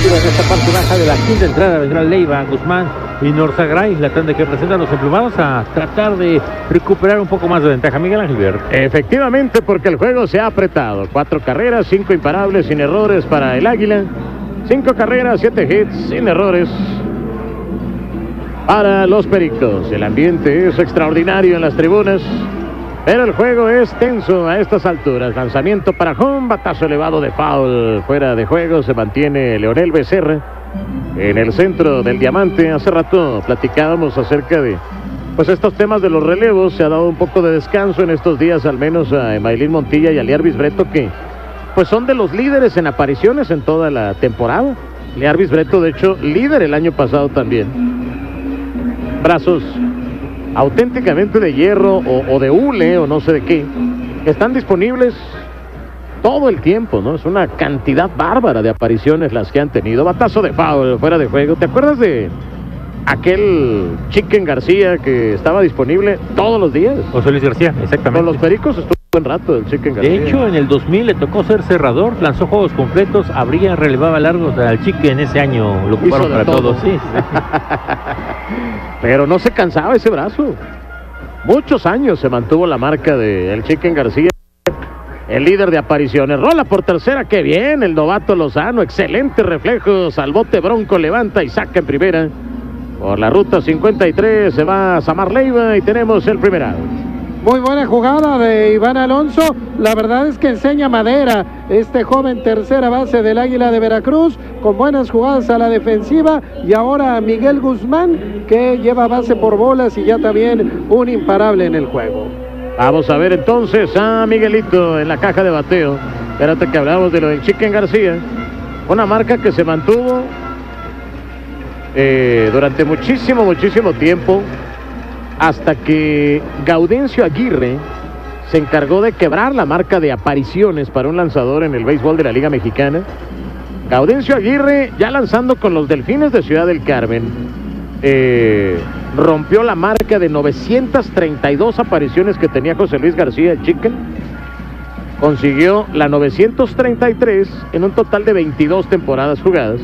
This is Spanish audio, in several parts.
ofensiva en esta parte baja de la quinta entrada. Vendrá Leiva, Guzmán y Norzagaray, la tanda que presentan los emplumados, a tratar de recuperar un poco más de ventaja. Miguel Ángel Ver. Efectivamente, porque el juego se ha apretado. 4 carreras, 5 imparables, sin errores para el Águila. 5 carreras, 7 hits, sin errores para los Pericos. El ambiente es extraordinario en las tribunas, pero el juego es tenso a estas alturas. Lanzamiento para home, batazo elevado de foul. Fuera de juego se mantiene Leonel Becerra en el centro del diamante. Hace rato platicábamos acerca de estos temas de los relevos. Se ha dado un poco de descanso en estos días, al menos a Emailín Montilla y a Liarvis Breto, que pues son de los líderes en apariciones en toda la temporada. Liarvis Breto, de hecho, líder el año pasado también. Brazos auténticamente de hierro o de hule o no sé de qué, que están disponibles todo el tiempo, ¿no? Es una cantidad bárbara de apariciones las que han tenido. Batazo de foul, fuera de juego. ¿Te acuerdas de aquel Chicken García que estaba disponible todos los días? José Luis García, exactamente. Con los Pericos estuvo un buen rato el Chicken García. De hecho, en el 2000 le tocó ser cerrador, lanzó juegos completos, relevaba largos al Chicken. Ese año lo ocuparon para todos. Sí. Pero no se cansaba ese brazo. Muchos años se mantuvo la marca del Chicken García, el líder de apariciones. Rola por tercera, qué bien, el novato Lozano, excelente reflejos al bote bronco, levanta y saca en primera. Por la ruta 53 se va Samar Leiva y tenemos el primer out. Muy buena jugada de Iván Alonso. La verdad es que enseña madera este joven tercera base del Águila de Veracruz, con buenas jugadas a la defensiva. Y ahora Miguel Guzmán, que lleva base por bolas y ya también un imparable en el juego. Vamos a ver entonces a Miguelito en la caja de bateo. Espérate que hablamos de lo del Chicken García. Una marca que se mantuvo durante muchísimo tiempo, hasta que Gaudencio Aguirre se encargó de quebrar la marca de apariciones para un lanzador en el béisbol de la Liga Mexicana. Gaudencio Aguirre, ya lanzando con los Delfines de Ciudad del Carmen, rompió la marca de 932 apariciones que tenía José Luis García, el Chicken. Consiguió la 933 en un total de 22 temporadas jugadas.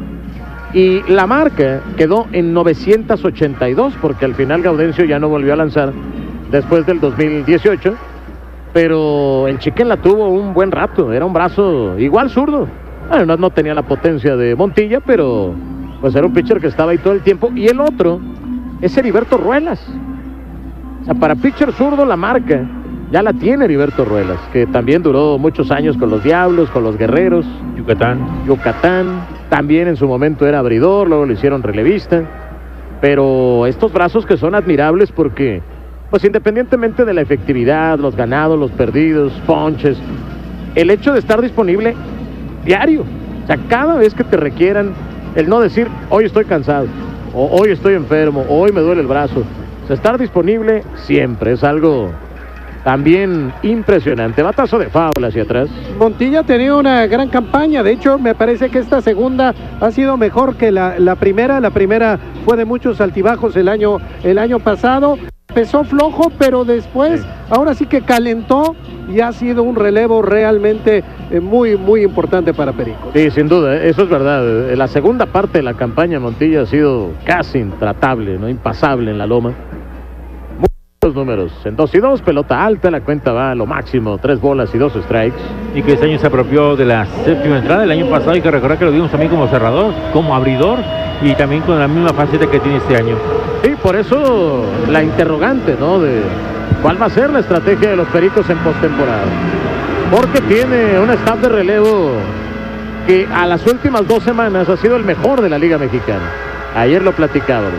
Y la marca quedó en 982, porque al final Gaudencio ya no volvió a lanzar después del 2018. Pero el Chicken la tuvo un buen rato, era un brazo igual zurdo. Bueno, no tenía la potencia de Montilla, pero pues era un pitcher que estaba ahí todo el tiempo. Y el otro es Heriberto Ruelas. O sea, para pitcher zurdo la marca ya la tiene Heriberto Ruelas, que también duró muchos años con los Diablos, con los Guerreros. Yucatán. También en su momento era abridor, luego lo hicieron relevista. Pero estos brazos que son admirables porque, pues independientemente de la efectividad, los ganados, los perdidos, ponches, el hecho de estar disponible diario, o sea, cada vez que te requieran, el no decir, hoy estoy cansado, o hoy estoy enfermo, o hoy me duele el brazo. O sea, estar disponible siempre es algo también impresionante. Batazo de foul hacia atrás. Montilla ha tenido una gran campaña. De hecho, me parece que esta segunda ha sido mejor que la primera. La primera fue de muchos altibajos el año pasado. Empezó flojo, pero después, ahora sí que calentó y ha sido un relevo realmente muy importante para Perico. Sí, sin duda, eso es verdad. La segunda parte de la campaña Montilla ha sido casi intratable, ¿no? Impasable en la loma. Los números en 2-2, pelota alta, la cuenta va a lo máximo, 3 bolas y 2 strikes. Y que este año se apropió de la séptima entrada. El año pasado hay que recordar que lo vimos también como cerrador, como abridor, y también con la misma faceta que tiene este año. Sí, por eso la interrogante, ¿no? De cuál va a ser la estrategia de los Pericos en postemporada. Porque tiene un staff de relevo que a las últimas 2 semanas ha sido el mejor de la Liga Mexicana. Ayer lo platicábamos.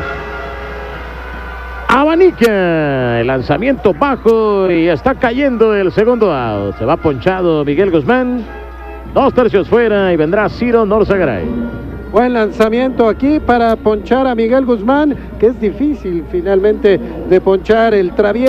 Abanica, el lanzamiento bajo y está cayendo el segundo out. Se va ponchado Miguel Guzmán, 2 tercios fuera y vendrá Ciro Norzagaray. Buen lanzamiento aquí para ponchar a Miguel Guzmán, que es difícil finalmente de ponchar el travieso.